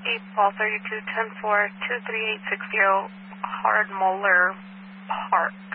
8 ball 32 10 4 23860 Hardmoller Park.